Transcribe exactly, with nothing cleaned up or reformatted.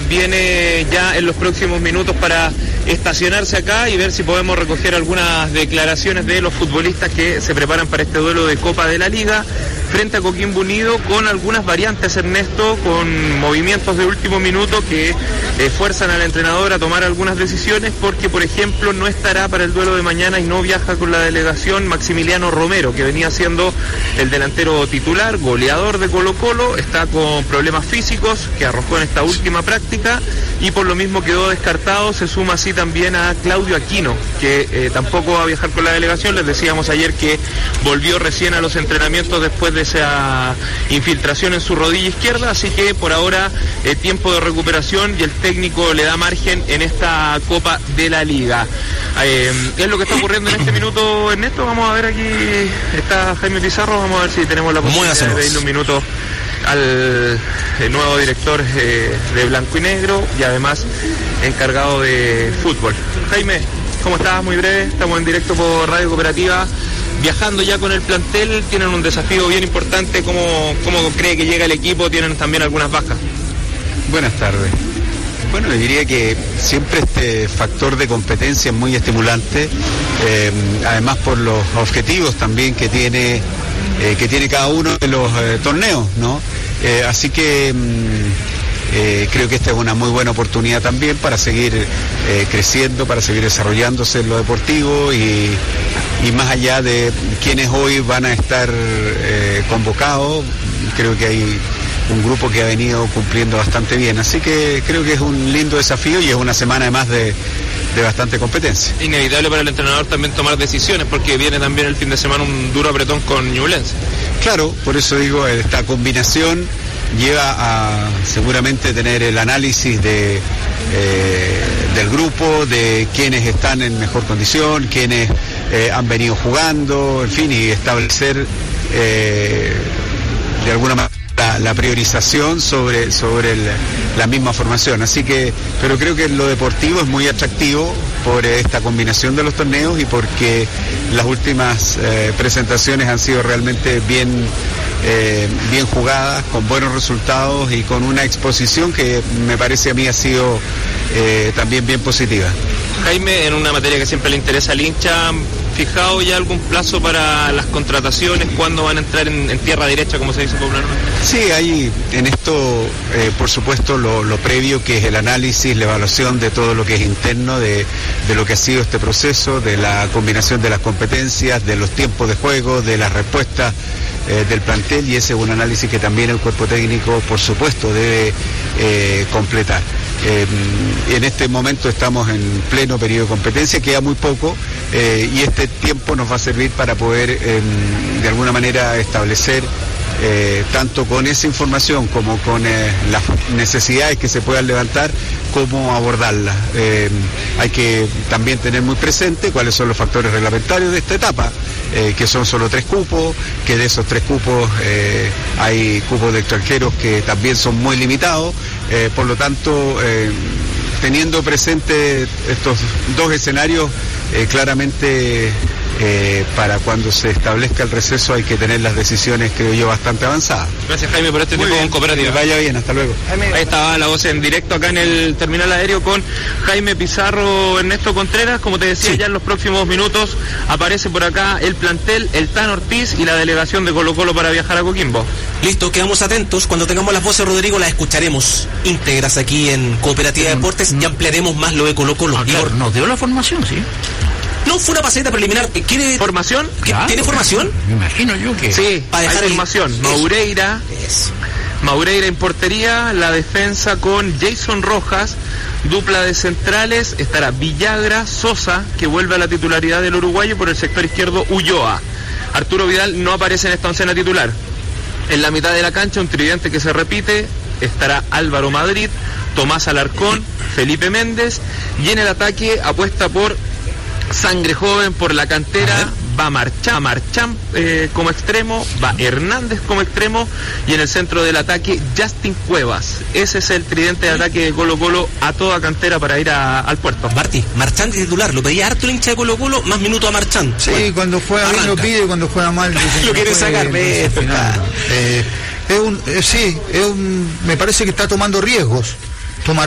viene ya en los próximos minutos para estacionarse acá y ver si podemos recoger algunas declaraciones de los futbolistas que se preparan para este duelo de Copa de la Liga frente a Coquimbo Unido, con algunas variantes, Ernesto, con movimientos de último minuto que eh, fuerzan al entrenador a tomar algunas decisiones, porque por ejemplo no estará para el duelo de mañana y no viaja con la delegación Maximiliano Romero, que venía siendo el delantero titular, goleador de Colo-Colo, está con problemas físicos que arrojó en esta última práctica y por lo mismo quedó descartado. Se suma así también a Claudio Aquino, que eh, tampoco va a viajar con la delegación. Les decíamos ayer que volvió recién a los entrenamientos después de esa infiltración en su rodilla izquierda, así que por ahora eh, tiempo de recuperación y el técnico le da margen en esta Copa de la Liga. Eh, es lo que está ocurriendo en este minuto, Ernesto. Vamos a ver, aquí está Jaime Pizarro, vamos a ver si tenemos la posibilidad de pedirle un minuto al nuevo director eh, de Blanco y Negro y además encargado de fútbol. Jaime, ¿cómo estás? Muy breve, estamos en directo por Radio Cooperativa, viajando ya con el plantel, tienen un desafío bien importante. ¿Cómo, cómo cree que llega el equipo? Tienen también algunas bajas. Buenas tardes. Bueno, le diría que siempre este factor de competencia es muy estimulante, eh, además por los objetivos también que tiene eh, que tiene cada uno de los eh, torneos, ¿no? Eh, así que eh, creo que esta es una muy buena oportunidad también para seguir eh, creciendo, para seguir desarrollándose en lo deportivo y, y más allá de quienes hoy van a estar eh, convocados, creo que hay un grupo que ha venido cumpliendo bastante bien, así que creo que es un lindo desafío y es una semana además de, de bastante competencia. Inevitable para el entrenador también tomar decisiones, porque viene también el fin de semana un duro apretón con Ñublense. Claro, por eso digo, esta combinación lleva a seguramente tener el análisis de eh, del grupo, de quienes están en mejor condición, quienes eh, han venido jugando, en fin, y establecer eh, de alguna manera La, la priorización sobre, sobre el, la misma formación. Así que, pero creo que lo deportivo es muy atractivo por esta combinación de los torneos y porque las últimas eh, presentaciones han sido realmente bien, eh, bien jugadas, con buenos resultados y con una exposición que me parece a mí ha sido eh, también bien positiva. Jaime, en una materia que siempre le interesa al hincha, ¿fijado ya algún plazo para las contrataciones? ¿Cuándo van a entrar en, en tierra derecha, como se dice popularmente? Sí, hay en esto, eh, por supuesto, lo, lo previo, que es el análisis, la evaluación de todo lo que es interno, de, de lo que ha sido este proceso, de la combinación de las competencias, de los tiempos de juego, de las respuestas eh, del plantel, y ese es un análisis que también el cuerpo técnico, por supuesto, debe eh, completar. Eh, en este momento estamos en pleno periodo de competencia, queda muy poco eh, y este tiempo nos va a servir para poder eh, de alguna manera establecer eh, tanto con esa información como con eh, las necesidades que se puedan levantar, cómo abordarlas. Eh, hay que también tener muy presente cuáles son los factores reglamentarios de esta etapa, eh, que son solo tres cupos, que de esos tres cupos eh, hay cupos de extranjeros que también son muy limitados, eh, por lo tanto eh, teniendo presente estos dos escenarios, eh, claramente eh, para cuando se establezca el receso hay que tener las decisiones, creo yo, bastante avanzadas. Gracias, Jaime, por este Muy tiempo bien, con Cooperativa. Que vaya bien, hasta luego. Jaime. Ahí estaba la voz en directo acá en el terminal aéreo con Jaime Pizarro. Ernesto Contreras, como te decía, sí, ya en los próximos minutos aparece por acá el plantel, el Tan Ortiz y la delegación de Colo-Colo para viajar a Coquimbo. Listo, quedamos atentos. Cuando tengamos las voces, Rodrigo, las escucharemos íntegras aquí en Cooperativa de Deportes y ampliaremos más lo de Colo-Colo. Ah, claro, nos dio la formación, sí. No, fue una pasadita preliminar. ¿Quiere formación? Claro, ¿tiene formación? Me imagino yo que... Sí, hay formación. El... Maureira, Eso. Maureira en portería, la defensa con Jason Rojas, dupla de centrales, estará Villagra, Sosa, que vuelve a la titularidad del uruguayo, por el sector izquierdo Ulloa. Arturo Vidal no aparece en esta oncena titular. En la mitad de la cancha, un tridente que se repite, estará Álvaro Madrid, Tomás Alarcón, Felipe Méndez, y en el ataque apuesta por sangre joven, por la cantera, va Marchán, Marchán eh, como extremo, va Hernández como extremo, y en el centro del ataque Justin Cuevas. Ese es el tridente de ataque de Colo-Colo a toda cantera para ir a, al puerto. Martí, Marchán de titular, lo pedía harto el hincha de Colo-Colo, más minutos a Marchán. Sí, bueno, cuando juega bien lo pide, cuando juega mal lo quiere sacar, ve, eh, es un, eh, sí, es un, me parece que está tomando riesgos.